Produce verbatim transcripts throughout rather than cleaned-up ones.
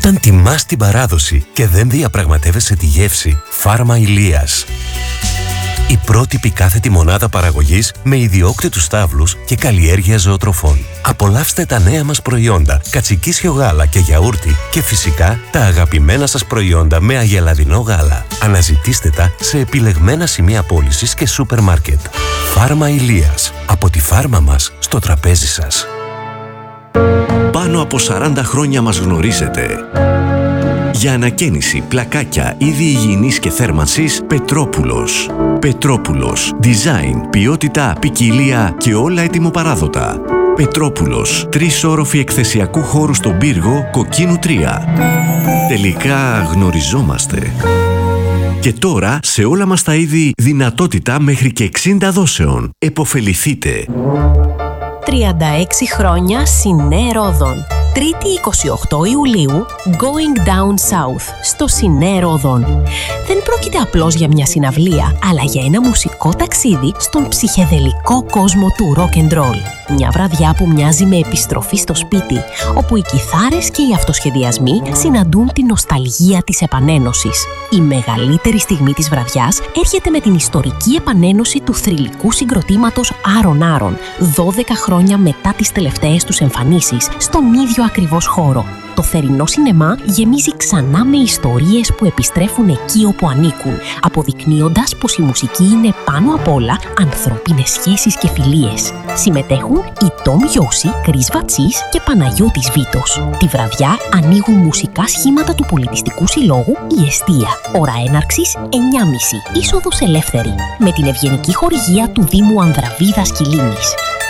Όταν τιμάς την παράδοση και δεν διαπραγματεύεσαι τη γεύση, Φάρμα Ηλίας. Η πρότυπη κάθετη μονάδα παραγωγής με ιδιόκτητους στάβλους και καλλιέργεια ζωοτροφών. Απολαύστε τα νέα μας προϊόντα, κατσικίσιο γάλα και γιαούρτι και φυσικά τα αγαπημένα σας προϊόντα με αγελαδινό γάλα. Αναζητήστε τα σε επιλεγμένα σημεία πώλησης και σούπερ μάρκετ. Φάρμα Ηλίας. Από τη φάρμα μας στο τραπέζι σας. Πάνω από σαράντα χρόνια μας γνωρίζετε. Για ανακαίνιση, πλακάκια, είδη υγιεινής και θέρμανσης, Πετρόπουλος. Πετρόπουλος. Design, ποιότητα, ποικιλία και όλα ετοιμοπαράδοτα. Πετρόπουλος. Τρεις όροφοι εκθεσιακού χώρου στον πύργο, Κοκκίνου τρία. Τελικά γνωριζόμαστε. Και τώρα, σε όλα μας τα είδη, δυνατότητα μέχρι και εξήντα δόσεων. Εποφεληθείτε. τριάντα έξι χρόνια Σινέ Ρόδον. Τρίτη εικοστή ογδόη Ιουλίου, Going Down South, στο Σινέ Ρόδον. Δεν πρόκειται απλώς για μια συναυλία, αλλά για ένα μουσικό ταξίδι στον ψυχεδελικό κόσμο του rock and roll. Μια βραδιά που μοιάζει με επιστροφή στο σπίτι, όπου οι κιθάρες και οι αυτοσχεδιασμοί συναντούν την νοσταλγία της επανένωσης. Η μεγαλύτερη στιγμή της βραδιάς έρχεται με την ιστορική επανένωση του θρυλικού συγκροτήματος Άρον Άρον, δώδεκα χρόνια μετά τις τελευταίες τους εμφανίσεις, στον ίδιο ακριβώς χώρο. Το θερινό σινεμά γεμίζει ξανά με ιστορίες που επιστρέφουν εκεί όπου ανήκουν, αποδεικνύοντας πως η μουσική είναι πάνω απ' όλα ανθρώπινες σχέσεις και φιλίες. Συμμετέχουν οι Τόμ Γιώση, Κρίς Βατσής και Παναγιώτης Βίτος. Τη βραδιά ανοίγουν μουσικά σχήματα του Πολιτιστικού Συλλόγου «Η Εστία». Ώρα έναρξης εννιά και μισή, είσοδος ελεύθερη, με την ευγενική χορηγία του Δήμου Ανδραβίδας Κιλίνης.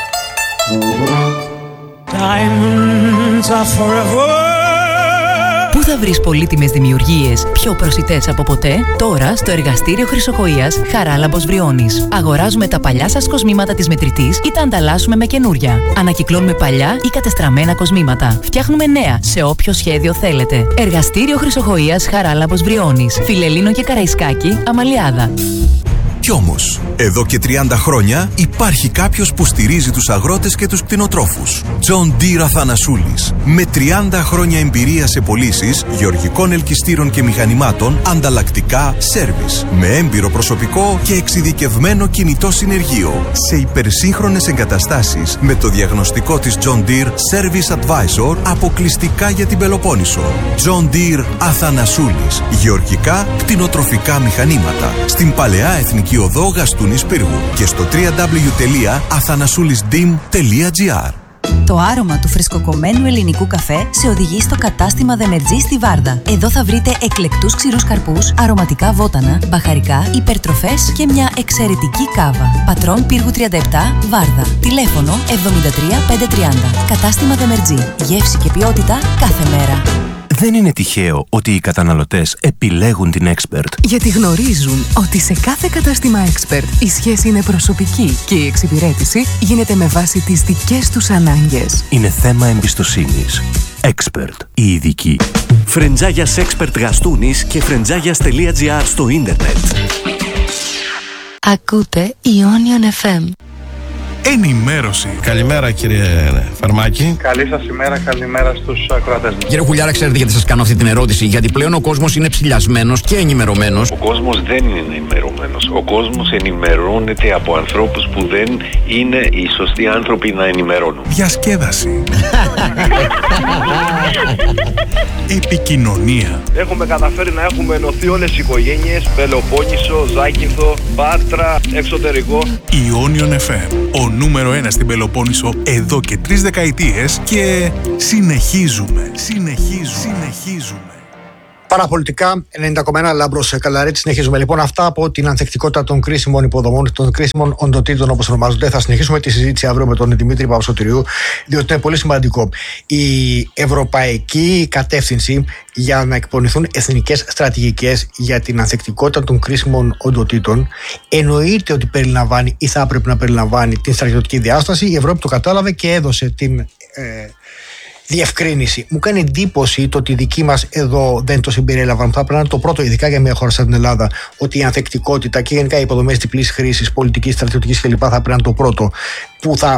Πού θα βρεις πολύτιμες δημιουργίες πιο προσιτές από ποτέ? Τώρα στο εργαστήριο Χρυσοκοΐας Χαράλαμπος Βριώνης. Αγοράζουμε τα παλιά σας κοσμήματα της μετρητής ή τα ανταλλάσσουμε με καινούρια. Ανακυκλώνουμε παλιά ή κατεστραμμένα κοσμήματα. Φτιάχνουμε νέα σε όποιο σχέδιο θέλετε. Εργαστήριο Χρυσοκοΐας Χαράλαμπος Βριώνης. Φιλελλήνο και Καραϊσκάκη, Αμαλιάδα. Κι όμως, εδώ και τριάντα χρόνια υπάρχει κάποιος που στηρίζει τους αγρότες και τους κτηνοτρόφους. John Deere Αθανασούλης. Με τριάντα χρόνια εμπειρία σε πωλήσεις γεωργικών ελκυστήρων και μηχανημάτων, ανταλλακτικά, σέρβις. Με έμπειρο προσωπικό και εξειδικευμένο κινητό συνεργείο. Σε υπερσύγχρονες εγκαταστάσεις με το διαγνωστικό της John Deere Service Advisor αποκλειστικά για την Πελοπόννησο. John Deere Αθανασούλης. Γεωργικά, κτηνοτροφικά μηχανήματα. Στην Παλαιά Εθνική Οδό Γαστούνης Πύργου και στο double-u double-u double-u τελεία αθανασούλισdim τελεία gr. Το άρωμα του φρεσκοκομμένου ελληνικού καφέ σε οδηγεί στο κατάστημα Δεμετζή στη Βάρδα. Εδώ θα βρείτε εκλεκτούς ξηρούς καρπούς, αρωματικά βότανα, μπαχαρικά, υπερτροφές και μια εξαιρετική κάβα. Πατρών Πύργου τριάντα επτά, Βάρδα. Τηλέφωνο εβδομήντα τρία πεντακόσια τριάντα. Κατάστημα Δεμετζή. Γεύση και ποιότητα κάθε μέρα. Δεν είναι τυχαίο ότι οι καταναλωτές επιλέγουν την Expert. Γιατί γνωρίζουν ότι σε κάθε κατάστημα Expert η σχέση είναι προσωπική και η εξυπηρέτηση γίνεται με βάση τις δικές τους ανάγκες. Είναι θέμα εμπιστοσύνης. Expert. Η ειδική. Φρεντζάγιας Expert Γαστούνης και φρεντζάγιας τελεία gr στο ίντερνετ. Ακούτε Ionion εφ εμ. Ενημέρωση. Καλημέρα κύριε Φαρμάκη. Καλή σας ημέρα, καλημέρα στους ακροατές μας. Κύριε Χουλιάρα, ξέρετε γιατί σας κάνω αυτή την ερώτηση? Γιατί πλέον ο κόσμος είναι ψηλιασμένος και ενημερωμένος. Ο κόσμος δεν είναι ενημερωμένος. Ο κόσμος ενημερώνεται από ανθρώπους που δεν είναι οι σωστοί άνθρωποι να ενημερώνουν. Διασκέδαση. Επικοινωνία. Έχουμε καταφέρει να έχουμε ενωθεί όλες οι οικογένειες, Πελοπόννησο, Ζάκυνθο, Πάτρα, εξωτερικό. Ionion εφ εμ. Ο νούμερο ένα στην Πελοπόννησο εδώ και τρεις δεκαετίες και συνεχίζουμε, συνεχίζουμε, συνεχίζουμε. Παραπολιτικά ενενήντα κόμμα ένα Λάμπρος Καλαρέτης. Συνεχίζουμε λοιπόν αυτά από την ανθεκτικότητα των κρίσιμων υποδομών, των κρίσιμων οντοτήτων όπως ονομάζονται. Θα συνεχίσουμε τη συζήτηση αύριο με τον Δημήτρη Παπασωτηριού, διότι είναι πολύ σημαντικό. Η ευρωπαϊκή κατεύθυνση για να εκπονηθούν εθνικές στρατηγικές για την ανθεκτικότητα των κρίσιμων οντοτήτων εννοείται ότι περιλαμβάνει ή θα έπρεπε να περιλαμβάνει την στρατιωτική διάσταση. Η Ευρώπη το κατάλαβε και έδωσε την ε, διευκρίνηση. Μου κάνει εντύπωση το ότι οι δικοί μας εδώ δεν το συμπεριέλαβαν. Θα πρέπει να είναι το πρώτο, ειδικά για μια χώρα σαν την Ελλάδα, ότι η ανθεκτικότητα και γενικά οι υποδομές διπλής χρήσης, πολιτικής, στρατιωτικής κλπ. Θα πρέπει να είναι το πρώτο που θα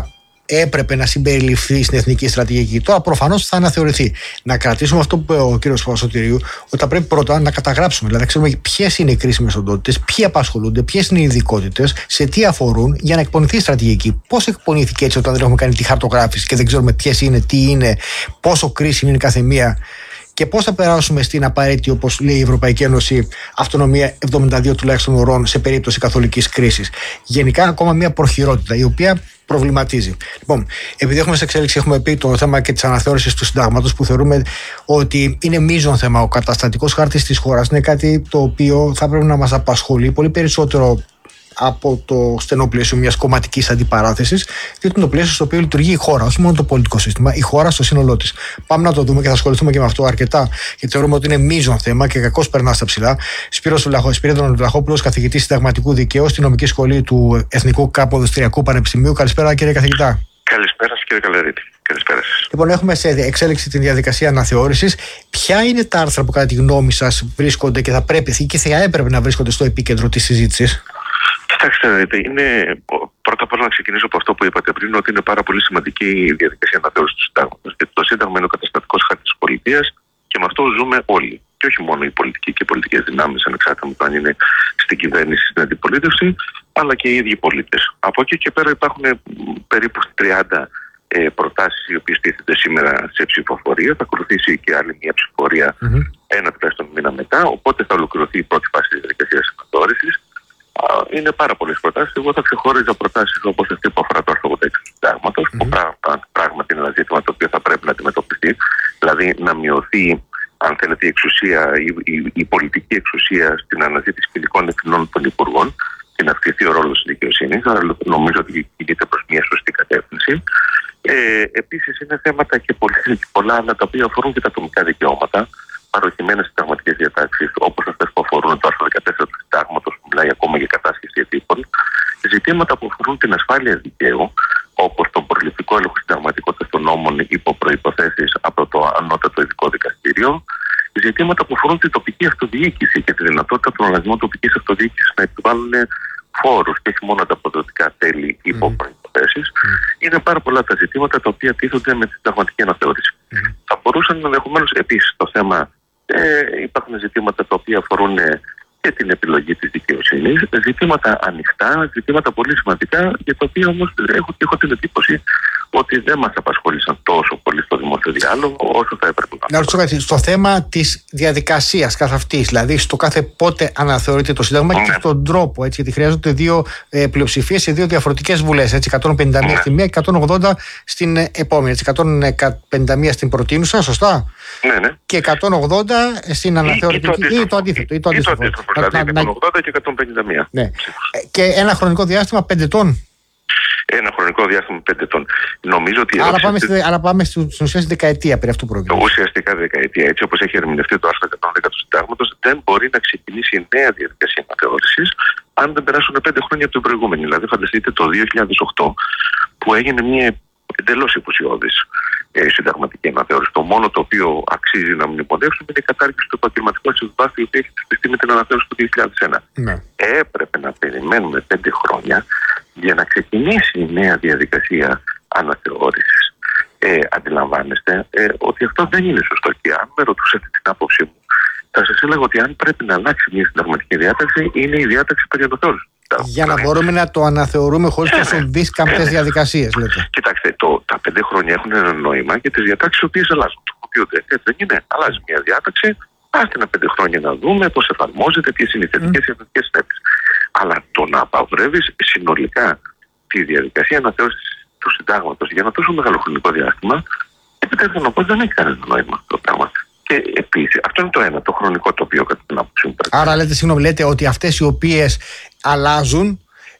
έπρεπε να συμπεριληφθεί στην εθνική στρατηγική. Τώρα προφανώς θα αναθεωρηθεί. Να κρατήσουμε αυτό που είπε ο κ. Παπασωτηρίου, ότι θα πρέπει πρώτα να καταγράψουμε, δηλαδή να ξέρουμε ποιες είναι οι κρίσιμες οντότητες, ποιοι απασχολούνται, ποιες είναι οι ειδικότητες, σε τι αφορούν, για να εκπονηθεί η στρατηγική. Πώς εκπονήθηκε έτσι όταν δεν έχουμε κάνει τη χαρτογράφηση και δεν ξέρουμε ποιες είναι, τι είναι, πόσο κρίσιμη είναι κάθε μία. Και πώς θα περάσουμε στην απαραίτητη, όπως λέει η Ευρωπαϊκή Ένωση, αυτονομία εβδομήντα δύο τουλάχιστον ωρών σε περίπτωση καθολικής κρίσης. Γενικά, ακόμα μια προχειρότητα η οποία προβληματίζει. Λοιπόν, επειδή έχουμε σε εξέλιξη, έχουμε πει το θέμα και της αναθεώρησης του συντάγματος, που θεωρούμε ότι είναι μείζον θέμα. Ο καταστατικός χάρτης της χώρας είναι κάτι το οποίο θα πρέπει να μας απασχολεί πολύ περισσότερο από το στενό πλαίσιο μιας κομματικής αντιπαράθεσης, διότι είναι το πλαίσιο στο οποίο λειτουργεί η χώρα, όχι μόνο το πολιτικό σύστημα, η χώρα στο σύνολό της. Πάμε να το δούμε και θα ασχοληθούμε και με αυτό αρκετά, γιατί θεωρούμε ότι είναι μείζον θέμα και κακώς περνά στα ψηλά. Σπύρος Βλαχόπουλος, καθηγητής συνταγματικού δικαίου στη νομική σχολή του Εθνικού Καποδιστριακού Πανεπιστημίου. Καλησπέρα, κύριε καθηγητά. Καλησπέρα σας, κύριε Καλερίτη. Καλησπέρα σας. Λοιπόν, έχουμε σε εξέλιξη τη διαδικασία αναθεώρησης. Ποια είναι τα άρθρα που, κατά τη γνώμη σας, βρίσκονται και θα πρέπει και θα έπρεπε να βρίσκονται στο επίκεντρο της συζήτησης? Κοιτάξτε, είναι, πρώτα απ' όλα να ξεκινήσω από αυτό που είπατε πριν, ότι είναι πάρα πολύ σημαντική η διαδικασία αναθεώρησης του Συντάγματος. Γιατί το Σύνταγμα είναι ο καταστατικός χάρτης της πολιτείας και με αυτό ζούμε όλοι. Και όχι μόνο οι πολιτικοί και οι πολιτικές δυνάμεις, ανεξάρτητα με το αν είναι στην κυβέρνηση, στην αντιπολίτευση, αλλά και οι ίδιοι πολίτες. Από εκεί και πέρα υπάρχουν περίπου τριάντα ε, προτάσεις οι οποίες τίθενται σήμερα σε ψηφοφορία. Θα ακολουθήσει και άλλη μια ψηφοφορία mm-hmm. ένα τουλάχιστον μήνα μετά. Οπότε θα ολοκληρωθεί η πρώτη φάση της διαδικασίας αναθεώρησης. Είναι πάρα πολλές προτάσεις. Εγώ θα ξεχώριζα προτάσεις όπως αυτή που αφορά το άρθρο ογδόντα έξι του Συντάγματος, mm-hmm. που πράγματι είναι ένα ζήτημα το οποίο θα πρέπει να αντιμετωπιστεί. Δηλαδή να μειωθεί, αν θέλετε, η εξουσία, η, η, η πολιτική εξουσία στην αναζήτηση ποινικών ευθυνών των υπουργών και να αυξηθεί ο ρόλος της δικαιοσύνης. Νομίζω ότι κινείται προς μια σωστή κατεύθυνση. Ε, επίσης, είναι θέματα και πολλά άλλα τα οποία αφορούν και τα ατομικά δικαιώματα, παροχημένες συνταγματικές διατάξεις, όπως αυτές που αφορούν το άρθρο δεκατέσσερα του Συντάγματος, που μιλάει ακόμα για κατάσχεση ετοίπων, ζητήματα που αφορούν την ασφάλεια δικαίου, όπως τον προληπτικό έλεγχο συνταγματικότητας των νόμων υπό προϋποθέσεις από το Ανώτατο Ειδικό Δικαστήριο, ζητήματα που αφορούν την τοπική αυτοδιοίκηση και τη δυνατότητα των οργανισμών τοπικής αυτοδιοίκησης να επιβάλλουν φόρους και όχι μόνο τα αποδοτικά τέλη υπό mm. προϋποθέσεις. Mm. Είναι πάρα πολλά τα ζητήματα τα οποία τίθονται με τη συνταγματική αναθεώρηση. Mm. Θα μπορούσαν ενδεχομένως επίσης το θέμα. Ε, υπάρχουν ζητήματα τα οποία αφορούν και την επιλογή της δικαιοσύνης, ζητήματα ανοιχτά, ζητήματα πολύ σημαντικά, για τα οποία όμως έχω, έχω την εντύπωση ότι δεν μας απασχόλησαν τόσο πολύ στο δημόσιο διάλογο όσο θα έπρεπε να. Να ρωτήσω κάτι, στο θέμα της διαδικασίας καθ' αυτής, δηλαδή στο κάθε πότε αναθεωρείται το Σύνταγμα ναι. και στον τρόπο, έτσι, γιατί χρειάζονται δύο ε, πλειοψηφίες σε δύο διαφορετικές βουλές, έτσι, εκατόν πενήντα μία ναι. στη μία και εκατόν ογδόντα στην επόμενη, έτσι, εκατόν πενήντα μία στην προτείνουσα, σωστά? Ναι, ναι. Και εκατόν ογδόντα στην αναθεωρητική ή, ή το αντίθετο. Ή το αντίθετο, ή το αντίθετο δηλαδή να, εκατόν ογδόντα και εκατόν πενήντα μία. Ναι. Και ένα χρονικό διάστημα πέντε ετών. Ένα χρονικό διάστημα πέντε ετών. Νομίζω ότι. Άρα πάμε, στη, άρα πάμε στην ουσία στη δεκαετία περί αυτού πρόκειται. Ουσιαστικά δεκαετία. Έτσι όπως έχει ερμηνευτεί το άρθρο εκατόν δέκα του Συντάγματος, δεν μπορεί να ξεκινήσει η νέα διαδικασία αναθεώρησης αν δεν περάσουν πέντε χρόνια από την προηγούμενη. Δηλαδή, φανταστείτε το δύο χιλιάδες οκτώ που έγινε μια εντελώς υποσιώδης ε, συνταγματική αναθεώρηση. Το μόνο το οποίο αξίζει να μνημονεύσουμε είναι η κατάργηση του επαγγελματικού συμβάσου, η οποία έχει θεσπιστεί με την αναθεώρηση του δύο χιλιάδες ένα. Ναι. Έπρεπε να περιμένουμε πέντε χρόνια για να ξεκινήσει η νέα διαδικασία αναθεώρησης. Ε, αντιλαμβάνεστε ε, ότι αυτό δεν είναι σωστό. Και αν με ρωτούσατε την άποψή μου, θα σας έλεγα ότι αν πρέπει να αλλάξει μια συνταγματική διάταξη, είναι η διάταξη περί αναθεώρησης. Για να μπορούμε να το αναθεωρούμε χωρίς ε, τόσο δύσκαμπτες ε, διαδικασίες, λέτε. Κοιτάξτε, το, τα πέντε χρόνια έχουν ένα νόημα για τις διατάξεις οι οποίες αλλάζουν. Έτσι δεν είναι. Αλλάζει μια διάταξη, άστε ένα πέντε χρόνια να δούμε πώς εφαρμόζεται, ποιες είναι οι θετικές και αρνητικές συνέπειες. Αλλά το να απαγορεύεις συνολικά τη διαδικασία αναθεώρησης του Συντάγματος για ένα τόσο μεγάλο χρονικό διάστημα, επιτρέπεται να πω δεν έχει κανένα νόημα αυτό το πράγμα. Και επίσης, αυτό είναι το ένα, το χρονικό το οποίο κατά την άποψή μου. Άρα λέτε, συγγνώμη, λέτε ότι αυτές οι οποίες αλλάζουν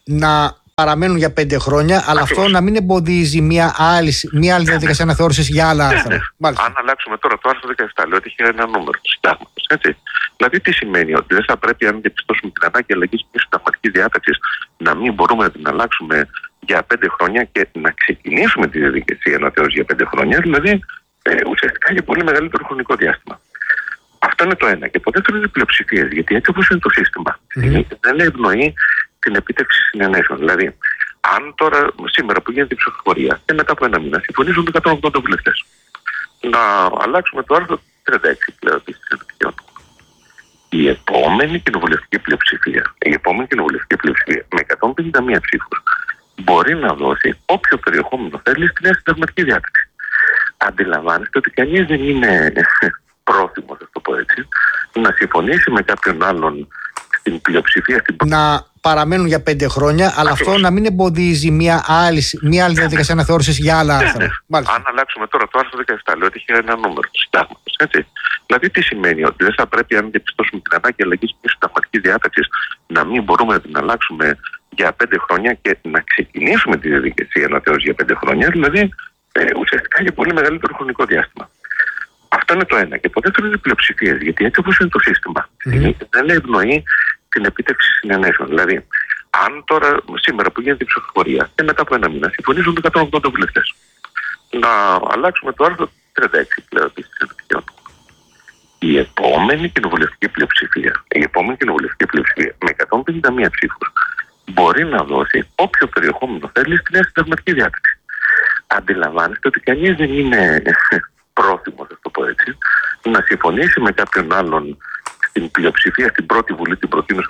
να παραμένουν για πέντε χρόνια, αλλά ακριβώς. Αυτό να μην εμποδίζει μια άλλη, μια άλλη διαδικασία αναθεώρησης για άλλα άρθρα. Ναι, ναι. Αν αλλάξουμε τώρα το άρθρο δεκαεπτά, λέω ότι έχει ένα νούμερο του Συντάγματος. Έτσι. Δηλαδή, τι σημαίνει, ότι δεν θα πρέπει, αν διαπιστώσουμε την ανάγκη αλλαγής μια συνταγματικής διάταξης, να μην μπορούμε να την αλλάξουμε για πέντε χρόνια και να ξεκινήσουμε τη διαδικασία αναθεώρησης για πέντε χρόνια, δηλαδή ε, ουσιαστικά για πολύ μεγαλύτερο χρονικό διάστημα. Αυτό είναι το ένα. Και ποτέ δεν είναι πλειοψηφίες, γιατί έτσι όπως είναι το σύστημα, mm-hmm. δεν ευνοεί την επίτευξη συνενέσεων. Δηλαδή, Αν τώρα, σήμερα που γίνεται η ψηφοφορία και μετά από ένα μήνα συμφωνήσουν εκατόν ογδόντα βουλευτές να αλλάξουμε το άρθρο τριάντα έξι πλέον της Συνθήκης. Η επόμενη κοινοβουλευτική πλειοψηφία, η επόμενη κοινοβουλευτική πλειοψηφία με εκατόν πενήντα μία ψήφους μπορεί να δώσει όποιο περιεχόμενο θέλει στη νέα συνταγματική διάταξη. Αντιλαμβάνεστε ότι κανείς δεν είναι πρόθυμος, ας το πω έτσι, να συμφωνήσει με κάποιον άλλον στην πλειοψηφία. Στην... Να παραμένουν για πέντε χρόνια, αλλά Ακριβώς. αυτό να μην εμποδίζει μια άλλη, μια άλλη διαδικασία αναθεώρησης για άλλα Ναι, άρθρα. ναι. Αν αλλάξουμε τώρα το άρθρο δεκαεπτά, λέω ότι έχει ένα νούμερο του συντάγματος. Δηλαδή, τι σημαίνει, ότι δεν θα πρέπει, αν διαπιστώσουμε την ανάγκη αλλαγή μια συνταγματική διάταξη, να μην μπορούμε να την αλλάξουμε για πέντε χρόνια και να ξεκινήσουμε τη διαδικασία αναθεώρηση για πέντε χρόνια, δηλαδή ε, ουσιαστικά για πολύ μεγαλύτερο χρονικό διάστημα. Αυτό είναι το ένα. Και το δεύτερο είναι οι πλειοψηφίες, γιατί έτσι όπως είναι το σύστημα, mm-hmm. δεν ευνοεί την επίτευξη συνενέσεων. Δηλαδή, αν τώρα, σήμερα που γίνεται η ψηφοφορία και μετά από ένα μήνα συμφωνήσουν εκατόν ογδόντα βουλευτές να αλλάξουμε το άρθρο τριάντα έξι πλέον της Συνθήκης. Η επόμενη κοινοβουλευτική πλειοψηφία, η επόμενη κοινοβουλευτική πλειοψηφία με εκατόν πενήντα μία ψήφους μπορεί να δώσει όποιο περιεχόμενο θέλει στη νέα συνταγματική διάταξη. Αντιλαμβάνεστε ότι κανείς δεν είναι πρόθυμος, ας το πω έτσι, να συμφωνήσει με κάποιον άλλον στην πλειοψηφία, στην πρώτη βουλή, την προτείνωση